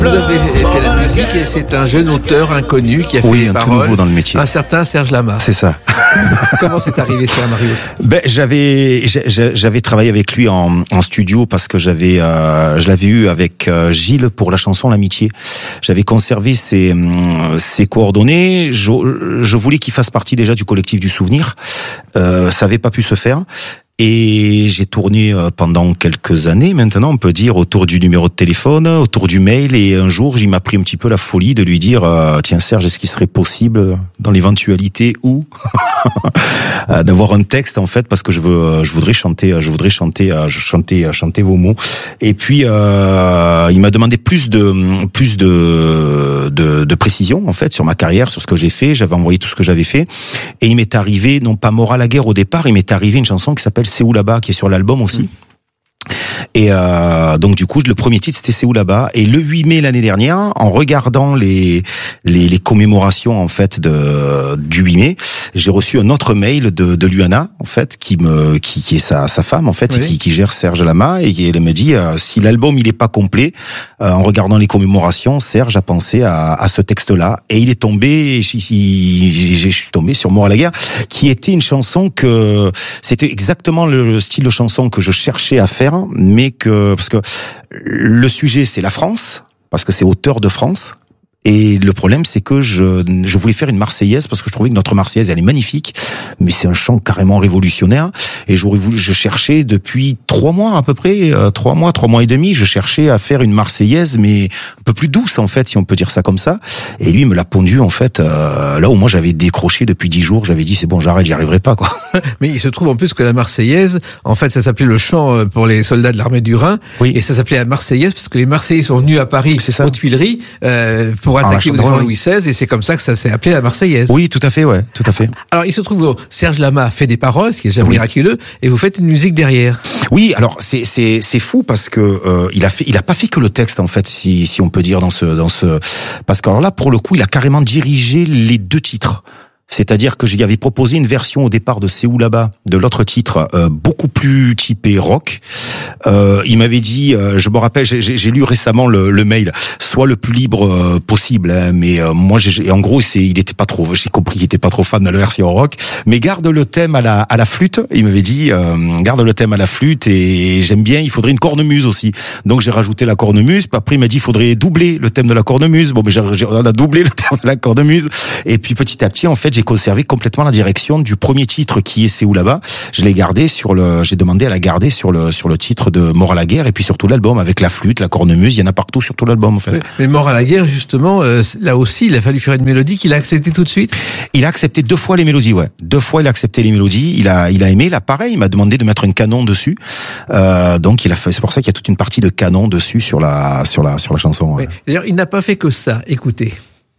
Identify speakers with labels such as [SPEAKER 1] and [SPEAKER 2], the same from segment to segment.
[SPEAKER 1] Vous avez fait la musique et c'est un jeune auteur inconnu qui a fait les paroles.
[SPEAKER 2] Oui, un tout nouveau dans le métier.
[SPEAKER 1] Un certain Serge Lama.
[SPEAKER 2] C'est ça.
[SPEAKER 1] Comment c'est arrivé ça, Marius?
[SPEAKER 2] J'avais travaillé avec lui en studio parce que je l'avais eu avec Gilles pour la chanson L'Amitié. J'avais conservé ses coordonnées. Je voulais qu'il fasse partie déjà du collectif du souvenir. Ça avait pas pu se faire. Et j'ai tourné pendant quelques années, maintenant on peut dire, autour du numéro de téléphone, autour du mail, et un jour il m'a pris un petit peu la folie de lui dire tiens Serge, est-ce qu'il serait possible, dans l'éventualité où d'avoir un texte en fait, parce que je voudrais chanter vos mots. Et puis il m'a demandé plus de précision en fait sur ma carrière, sur ce que j'ai fait. J'avais envoyé tout ce que j'avais fait, et il m'est arrivé, non pas Mort à la guerre au départ, il m'est arrivé une chanson qui s'appelle C'est où là-bas, qui est sur l'album aussi. Et donc du coup le premier titre c'était C'est où là-bas, et le 8 mai l'année dernière, en regardant les commémorations en fait du 8 mai, j'ai reçu un autre mail de Luana en fait qui est sa femme en fait, oui, et qui gère Serge Lama, et elle me dit si l'album il est pas complet, en regardant les commémorations, Serge a pensé à ce texte-là, et il est tombé, je suis tombé sur Mort à la guerre, qui était une chanson que c'était exactement le style de chanson que je cherchais à faire, mais parce que le sujet c'est la France, parce que c'est auteur de France. Et le problème, c'est que je voulais faire une Marseillaise parce que je trouvais que notre Marseillaise, elle est magnifique, mais c'est un chant carrément révolutionnaire. Et je cherchais depuis 3 mois à peu près, 3 mois et demi, je cherchais à faire une Marseillaise, mais un peu plus douce en fait, si on peut dire ça comme ça. Et lui, il me l'a pondu en fait, là où moi j'avais décroché depuis 10 jours, j'avais dit c'est bon, j'arrête, j'y arriverai pas quoi.
[SPEAKER 1] Mais il se trouve en plus que la Marseillaise, en fait, ça s'appelait le chant pour les soldats de l'armée du Rhin, oui, et ça s'appelait la Marseillaise parce que les Marseillais sont venus à Paris, aux Tuileries, pour attaquer Louis XVI, et c'est comme ça que ça s'est appelé la Marseillaise.
[SPEAKER 2] Oui, tout à fait, ouais, tout à fait.
[SPEAKER 1] Alors, il se trouve que Serge Lama fait des paroles, ce qui est déjà miraculeux, et vous faites une musique derrière.
[SPEAKER 2] Oui, alors c'est fou parce que il a pas fait que le texte en fait, si on peut dire dans ce parce que alors là pour le coup, il a carrément dirigé les 2 titres. C'est-à-dire que j'y avais proposé une version au départ de C'est où là-bas, de l'autre titre, beaucoup plus typé rock. Il m'avait dit, je me rappelle, j'ai lu récemment le mail, soit le plus libre possible, hein, mais moi, en gros, il était pas trop, j'ai compris qu'il était pas trop fan de la version rock, mais garde le thème à la flûte. Il m'avait dit, garde le thème à la flûte, et j'aime bien, il faudrait une cornemuse aussi. Donc j'ai rajouté la cornemuse. Puis après, il m'a dit, il faudrait doubler le thème de la cornemuse. Bon, mais on a doublé le thème de la cornemuse. Et puis petit à petit, en fait, j'ai conservé complètement la direction du premier titre qui est C'est où là-bas. J'ai demandé à la garder sur le titre de Mort à la guerre, et puis surtout l'album avec la flûte, la cornemuse, il y en a partout sur tout l'album en fait.
[SPEAKER 1] Mais Mort à la guerre justement, là aussi il a fallu faire une mélodie qu'il a accepté tout de suite.
[SPEAKER 2] Il a accepté 2 fois les mélodies, ouais. 2 fois il a accepté les mélodies, il a aimé, là pareil, il m'a demandé de mettre un canon dessus. Donc c'est pour ça qu'il y a toute une partie de canon dessus sur la chanson. Ouais.
[SPEAKER 1] D'ailleurs, il n'a pas fait que ça, écoutez.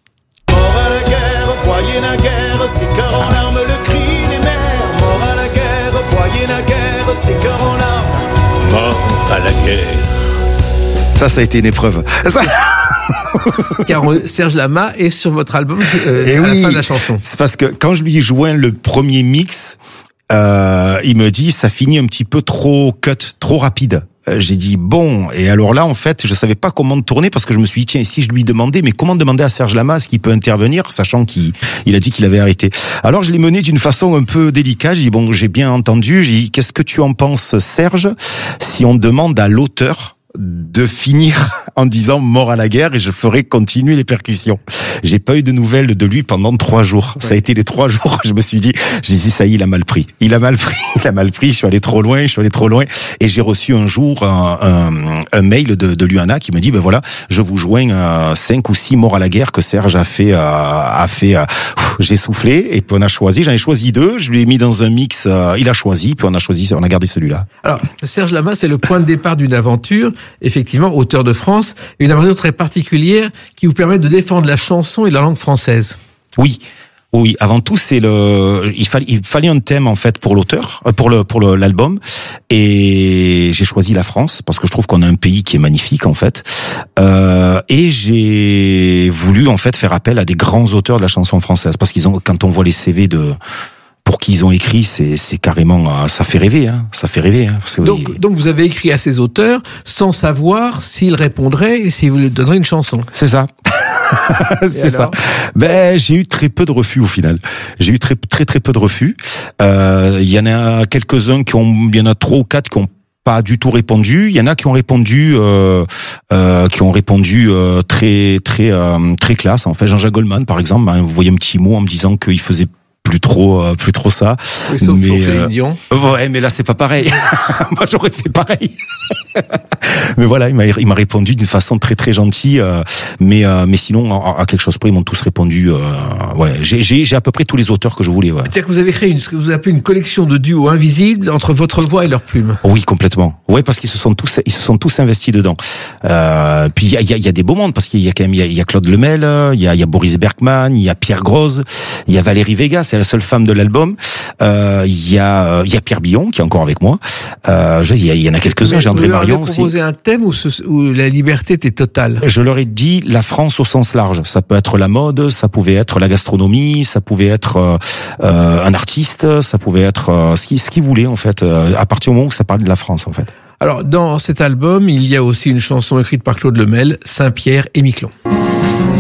[SPEAKER 3] Voyez la guerre, ses cœurs en larmes, le cri des mères. Mort à la guerre, voyez la guerre, ses cœurs en larmes. Mort à la guerre.
[SPEAKER 2] Ça a été une épreuve.
[SPEAKER 1] Car Serge Lama est sur votre album à la fin de la chanson.
[SPEAKER 2] C'est parce que quand je lui ai joint le premier mix, il me dit ça finit un petit peu trop cut, trop rapide. J'ai dit bon, et alors là en fait je savais pas comment tourner, parce que je me suis dit tiens, si je lui demandais, mais comment demander à Serge Lama ce qu'il peut intervenir, sachant qu'il a dit qu'il avait arrêté. Alors je l'ai mené d'une façon un peu délicate. J'ai dit bon, j'ai bien entendu, j'ai dit qu'est-ce que tu en penses Serge si on demande à l'auteur de finir en disant Mort à la guerre, et je ferai continuer les percussions. J'ai pas eu de nouvelles de lui pendant 3 jours. Ouais. Ça a été les 3 jours. Je me suis dit, ça y est, il a mal pris. Il a mal pris. Je suis allé trop loin. Et j'ai reçu un jour un mail de Luana qui me dit, ben voilà, je vous joins 5 ou 6 Morts à la guerre que Serge a fait. J'ai soufflé, et puis j'en ai choisi 2. Je lui ai mis dans un mix. Il a choisi, puis on a gardé celui-là.
[SPEAKER 1] Alors, Serge Lama, c'est le point de départ d'une aventure. Effectivement, auteur de France, une aventure très particulière qui vous permet de défendre la chanson et la langue française.
[SPEAKER 2] Oui. Avant tout, il fallait un thème en fait pour l'auteur, pour l'album, et j'ai choisi la France parce que je trouve qu'on a un pays qui est magnifique en fait, et j'ai voulu en fait faire appel à des grands auteurs de la chanson française, parce quand on voit les CV pour qu'ils ont écrit, c'est carrément, ça fait rêver, hein. Ça fait rêver, hein.
[SPEAKER 1] Donc vous avez écrit à ces auteurs sans savoir s'ils répondraient et s'ils vous donneraient une chanson.
[SPEAKER 2] C'est ça. C'est ça. Ben, j'ai eu très peu de refus au final. J'ai eu très peu de refus. Il y en a quelques-uns il y en a 3 ou 4 qui ont pas du tout répondu. Il y en a qui ont répondu, très classe. En fait, Jean-Jacques Goldman, par exemple, m'a envoyé un petit mot en me disant qu'il faisait plus trop ça.
[SPEAKER 1] Oui, sauf pour Céline Dion.
[SPEAKER 2] Ouais, mais là c'est pas pareil. Moi j'aurais fait pareil. Mais voilà, il m'a répondu d'une façon très gentille. Mais sinon à quelque chose près, ils m'ont tous répondu. Ouais, j'ai à peu près tous les auteurs que je voulais. Ouais.
[SPEAKER 1] C'est-à-dire que vous avez créé ce que vous appelez une collection de duos invisibles entre votre voix et leur plume.
[SPEAKER 2] Oui, complètement. Ouais, parce qu'ils se sont tous investis dedans. Puis il y a des beaux mondes parce qu'il y a quand même il y a Claude Lemel, il y a Boris Bergman, il y a Pierre Grosz, il y a Valérie Vega. C'est la seule femme de l'album. Il y a Pierre Billon qui est encore avec moi. Il y en a quelques-uns. J'ai André Marion aussi.
[SPEAKER 1] Vous avez proposé un thème où la liberté était totale.
[SPEAKER 2] Je leur ai dit la France au sens large. Ça peut être la mode, ça pouvait être la gastronomie, ça pouvait être un artiste, ça pouvait être ce qu'ils voulaient en fait. À partir du moment où ça parlait de la France en fait.
[SPEAKER 1] Alors dans cet album, il y a aussi une chanson écrite par Claude Lemel, Saint-Pierre et Miquelon.